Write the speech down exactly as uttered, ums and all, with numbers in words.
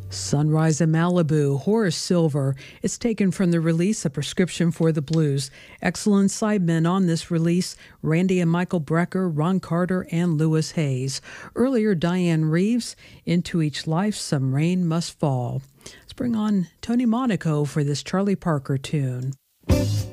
Sunrise in Malibu, Horace Silver. It's taken from the release, A Prescription for the Blues. Excellent sidemen on this release, Randy and Michael Brecker, Ron Carter, and Lewis Hayes. Earlier, Diane Reeves, Into Each Life, Some Rain Must Fall. Let's bring on Tony Monaco for this Charlie Parker tune.